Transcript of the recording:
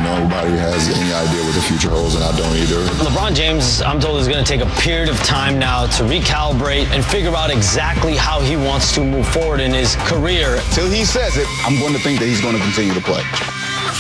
Nobody has any idea what the future holds, and I don't either. LeBron James, I'm told, is going to take a period of time now to recalibrate and figure out exactly how he wants to move forward in his career. Till he says it, I'm going to think that he's going to continue to play.